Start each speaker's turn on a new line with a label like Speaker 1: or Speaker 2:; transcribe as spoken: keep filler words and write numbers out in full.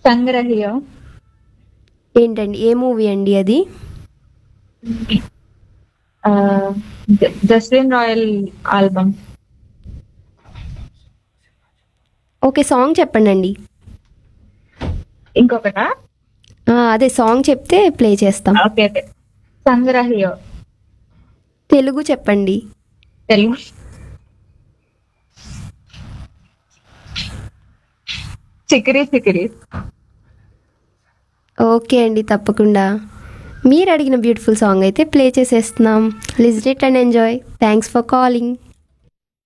Speaker 1: సంగ్రహియో.
Speaker 2: ఏంటండి, ఏ మూవీ అండి అది?
Speaker 1: Justin royal album.
Speaker 2: Okay, song చెప్పండి.
Speaker 1: ఇంకొకటా?
Speaker 2: ఆ, అదే సాంగ్ చెప్తే ప్లే చేస్తాం.
Speaker 1: Okay okay. సంగ్రహియో.
Speaker 2: తెలుగు చెప్పండి.
Speaker 1: తెలుగు చికిరి చికిరి.
Speaker 2: ఓకే అండి, తప్పకుండా. మీరు అడిగిన బ్యూటిఫుల్ సాంగ్ అయితే ప్లే చేసేస్తున్నాం. Listen it and enjoy. Thanks for calling.